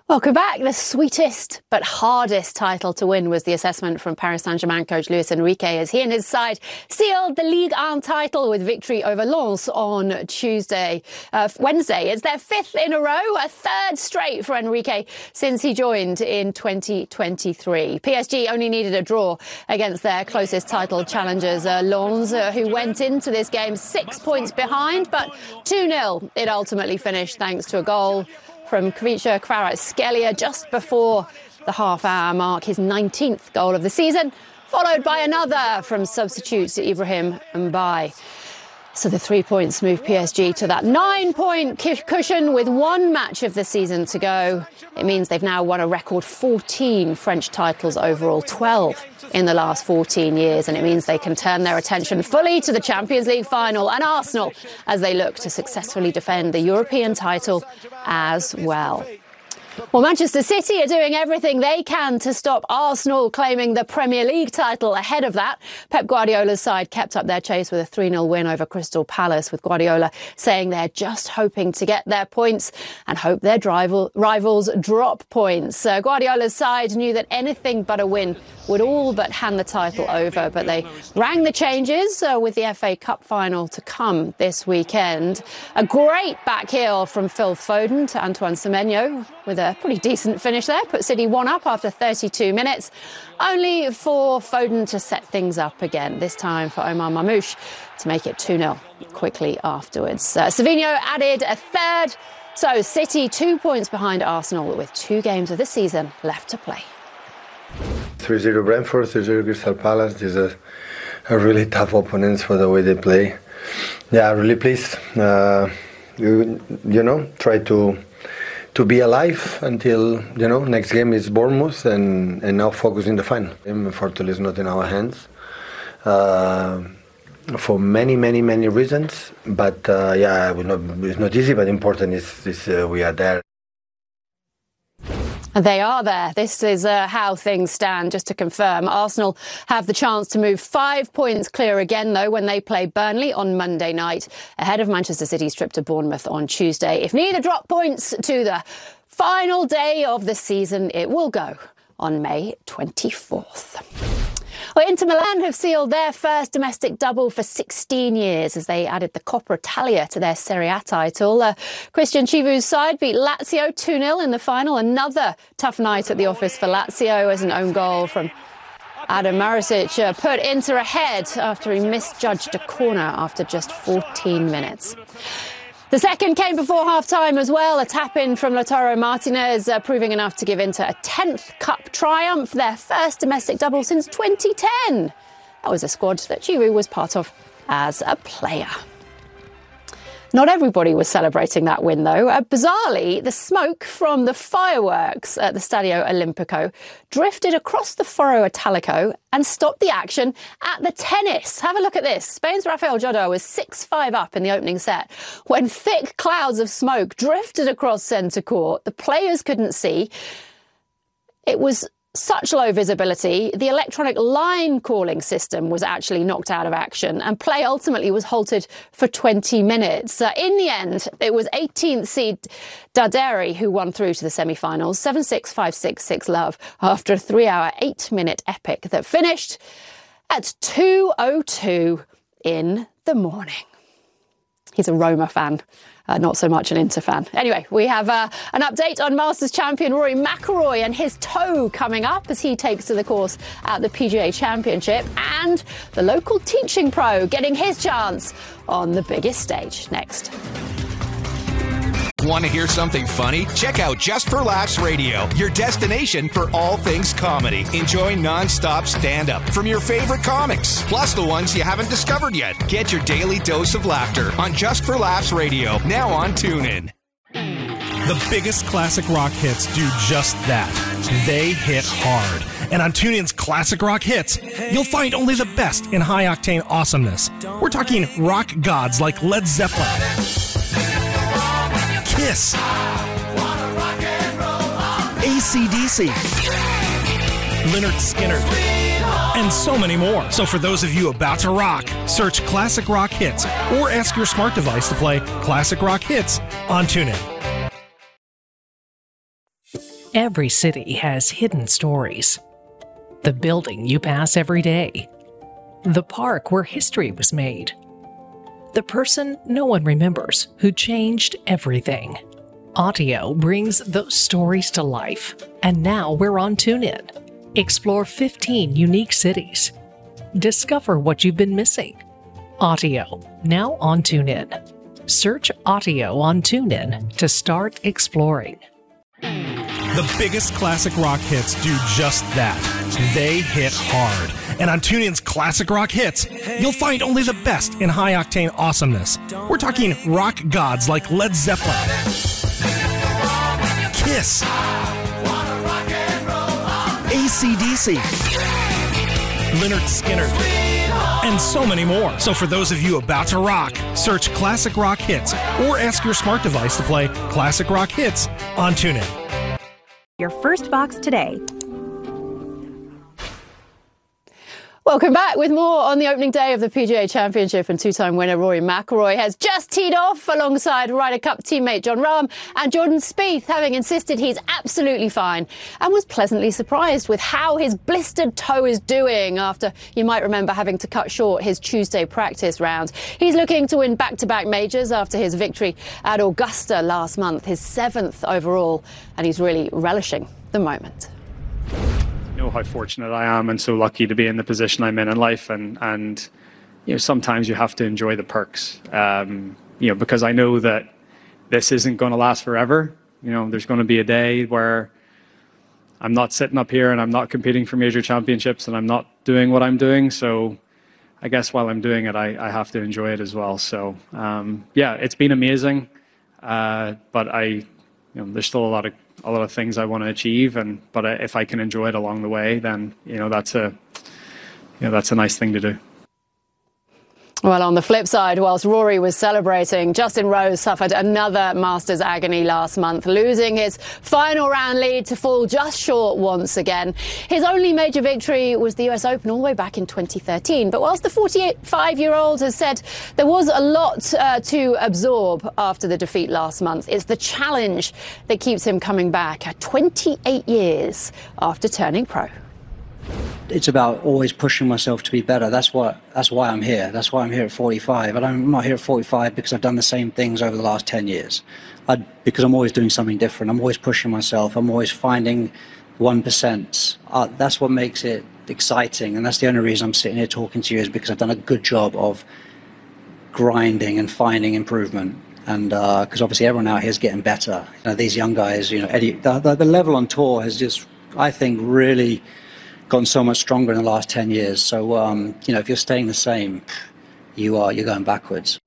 Welcome back. The sweetest but hardest title to win was the assessment from Paris Saint-Germain coach Luis Enrique as he and his side sealed the Ligue 1 title with victory over Lens on Wednesday. It's their fifth in a row, a third straight for Enrique since he joined in 2023. PSG only needed a draw against their closest title challengers, Lens, who went into this game 6 points behind, but 2-0 it ultimately finished thanks to a goal from Kvicha Kvaratskhelia just before the half-hour mark, his 19th goal of the season, followed by another from substitute Ibrahim Mbaye. So the 3 points moved PSG to that 9-point cushion with one match of the season to go. It means they've now won a record 14 French titles overall, 12 in the last 14 years. And it means they can turn their attention fully to the Champions League final and Arsenal as they look to successfully defend the European title as well. Well, Manchester City are doing everything they can to stop Arsenal claiming the Premier League title. Ahead of that, Pep Guardiola's side kept up their chase with a 3-0 win over Crystal Palace, with Guardiola saying they're just hoping to get their points and hope their rivals drop points. Guardiola's side knew that anything but a win would all but hand the title over, but they rang the changes with the FA Cup final to come this weekend. A great back heel from Phil Foden to Antoine Semenyo with a pretty decent finish there. Put City 1 up after 32 minutes, only for Foden to set things up again, this time for Omar Mamouche to make it 2-0 quickly afterwards. Savinho added a third, so City 2 points behind Arsenal with 2 games of the season left to play. 3-0 Brentford, 3-0 Crystal Palace. These are really tough opponents for the way they play. Yeah, really pleased. Try to be alive until, next game is Bournemouth and now focus in the final. Unfortunately, it's not in our hands for many reasons. But it's not easy, but important is we are there. They are there. This is how things stand. Just to confirm, Arsenal have the chance to move 5 points clear again, though, when they play Burnley on Monday night, ahead of Manchester City's trip to Bournemouth on Tuesday. If neither drop points to the final day of the season, it will go on May 24th. Well, Inter Milan have sealed their first domestic double for 16 years as they added the Coppa Italia to their Serie A title. Christian Chivu's side beat Lazio 2-0 in the final. Another tough night at the office for Lazio as an own goal from Adam Maricic put Inter ahead after he misjudged a corner after just 14 minutes. The second came before half-time as well, a tap-in from Lautaro Martinez, proving enough to give Inter a 10th cup triumph, their first domestic double since 2010. That was a squad that Chivu was part of as a player. Not everybody was celebrating that win, though. Bizarrely, the smoke from the fireworks at the Stadio Olimpico drifted across the Foro Italico and stopped the action at the tennis. Have a look at this. Spain's Rafael Jodar was 6-5 up in the opening set when thick clouds of smoke drifted across centre court. The players couldn't see. It was such low visibility, the electronic line calling system was actually knocked out of action and play ultimately was halted for 20 minutes. In the end, it was 18th seed Darderi who won through to the semi-finals, 7-6, 5-6, 6-love, after a 3-hour, 8-minute epic that finished at 2:02 in the morning. He's a Roma fan. Not so much an Inter fan. Anyway, we have an update on Masters champion Rory McIlroy and his toe coming up as he takes to the course at the PGA Championship, and the local teaching pro getting his chance on the biggest stage next. Want to hear something funny? Check out Just for Laughs Radio, your destination for all things comedy. Enjoy non-stop stand-up from your favorite comics, plus the ones you haven't discovered yet. Get your daily dose of laughter on Just for Laughs Radio, now on TuneIn. The biggest classic rock hits do just that. They hit hard. And on TuneIn's Classic Rock Hits, you'll find only the best in high-octane awesomeness. We're talking rock gods like Led Zeppelin, Kiss, AC/DC, Lynyrd Skynyrd, and so many more. So for those of you about to rock, search Classic Rock Hits or ask your smart device to play Classic Rock Hits on TuneIn. Every city has hidden stories. The building you pass every day. The park where history was made. The person no one remembers who changed everything. Audio brings those stories to life, and now we're on TuneIn. Explore 15 unique cities. Discover what you've been missing. Audio, now on TuneIn. Search Audio on TuneIn to start exploring. The biggest classic rock hits do just that. They hit hard. And on TuneIn's Classic Rock Hits, you'll find only the best in high-octane awesomeness. We're talking rock gods like Led Zeppelin, Kiss, AC/DC, Lynyrd Skynyrd, and so many more. So for those of you about to rock, search Classic Rock Hits or ask your smart device to play Classic Rock Hits on TuneIn. Your first box today. Welcome back with more on the opening day of the PGA Championship, and two-time winner Rory McIlroy has just teed off alongside Ryder Cup teammate Jon Rahm and Jordan Spieth, having insisted he's absolutely fine, and was pleasantly surprised with how his blistered toe is doing after, you might remember, having to cut short his Tuesday practice round. He's looking to win back-to-back majors after his victory at Augusta last month, his 7th overall, and he's really relishing the moment. Know how fortunate I am and so lucky to be in the position I'm in life, and you know, sometimes you have to enjoy the perks, because I know that this isn't going to last forever. You know, there's going to be a day where I'm not sitting up here and I'm not competing for major championships and I'm not doing what I'm doing. So I guess while I'm doing it, I have to enjoy it as well. So it's been amazing, but there's still a lot of things I want to achieve, but if I can enjoy it along the way, then that's a nice thing to do. Well, on the flip side, whilst Rory was celebrating, Justin Rose suffered another Masters agony last month, losing his final round lead to fall just short once again. His only major victory was the US Open all the way back in 2013. But whilst the 45-year-old has said there was a lot to absorb after the defeat last month, it's the challenge that keeps him coming back 28 years after turning pro. It's about always pushing myself to be better. That's why I'm here. That's why I'm here at 45. And I'm not here at 45 because I've done the same things over the last 10 years. Because I'm always doing something different. I'm always pushing myself. I'm always finding 1%. That's what makes it exciting. And that's the only reason I'm sitting here talking to you, is because I've done a good job of grinding and finding improvement. And because obviously everyone out here is getting better. These young guys, Eddie, the level on tour has just, I think, really gotten so much stronger in the last 10 years. So, if you're staying the same, you're going backwards.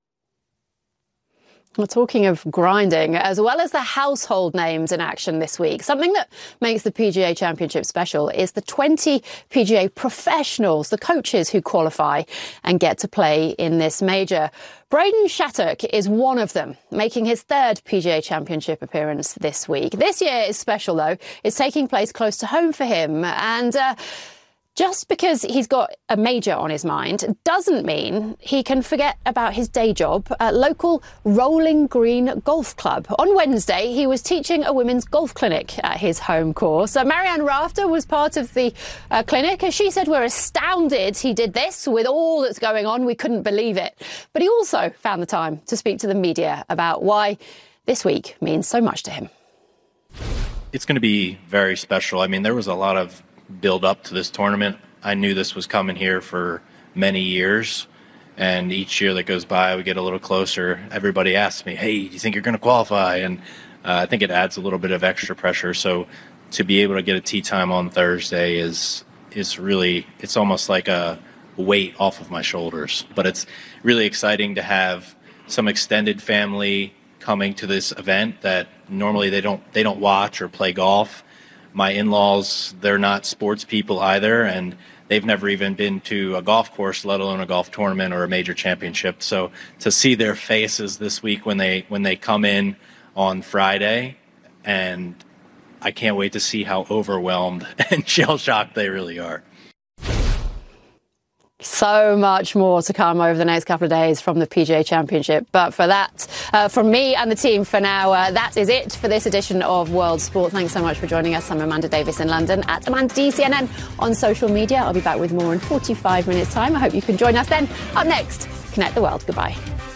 Well, talking of grinding, as well as the household names in action this week, something that makes the PGA Championship special is the 20 PGA professionals, the coaches who qualify and get to play in this major. Braden Shattuck is one of them, making his 3rd PGA Championship appearance this week. This year is special, though. It's taking place close to home for him, and just because he's got a major on his mind doesn't mean he can forget about his day job at local Rolling Green Golf Club. On Wednesday, he was teaching a women's golf clinic at his home course. Marianne Rafter was part of the clinic. As she said, we're astounded he did this with all that's going on. We couldn't believe it. But he also found the time to speak to the media about why this week means so much to him. It's going to be very special. I mean, there was a lot of build up to this tournament. I knew this was coming here for many years, and each year that goes by we get a little closer. Everybody asks me, hey, do you think you're going to qualify? And I think it adds a little bit of extra pressure. So to be able to get a tee time on Thursday is really, it's almost like a weight off of my shoulders. But it's really exciting to have some extended family coming to this event that normally they don't watch or play golf. My in-laws, they're not sports people either, and they've never even been to a golf course, let alone a golf tournament or a major championship. So to see their faces this week when they come in on Friday, and I can't wait to see how overwhelmed and shell-shocked they really are. So much more to come over the next couple of days from the PGA Championship. But for that, from me and the team for now, that is it for this edition of World Sport. Thanks so much for joining us. I'm Amanda Davis in London at AmandaDCNN on social media. I'll be back with more in 45 minutes' time. I hope you can join us then. Up next, Connect the World. Goodbye.